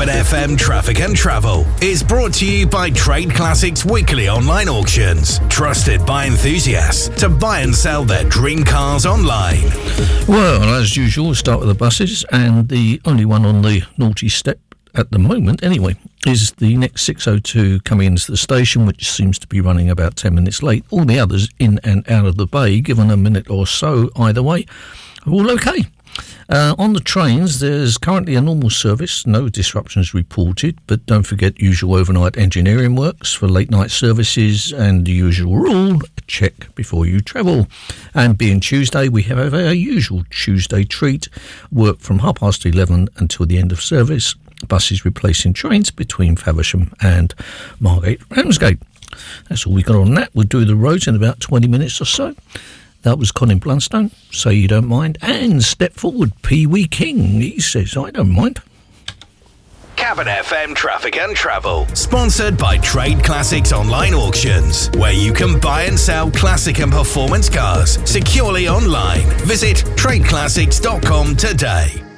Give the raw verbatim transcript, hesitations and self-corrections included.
Cabin F M Traffic and Travel is brought to you by Trade Classics Weekly Online Auctions. Trusted by enthusiasts to buy and sell their dream cars online. Well, as usual, we'll start with the buses, and the only one on the naughty step at the moment, anyway, is the next six oh two coming into the station, which seems to be running about ten minutes late. All the others in and out of the bay, given a minute or so either way, are all okay. Uh, on the trains, there's currently a normal service, no disruptions reported, but don't forget usual overnight engineering works for late night services, and the usual rule, check before you travel. And being Tuesday, we have our usual Tuesday treat, work from half past eleven until the end of service, buses replacing trains between Faversham and Margate Ramsgate. That's all we got on that. We'll do the roads in about twenty minutes or so. That was Colin Blunstone, Say You Don't Mind, and Step Forward, Pee Wee King. He says, I don't mind. Cabin F M Traffic and Travel, sponsored by Trade Classics Online Auctions, where you can buy and sell classic and performance cars securely online. Visit trade classics dot com today.